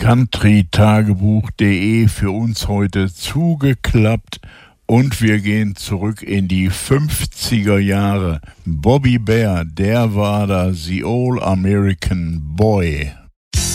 countrytagebuch.de für uns heute zugeklappt und wir gehen zurück in die 50er Jahre. Bobby Bare, der war da, The All American Boy.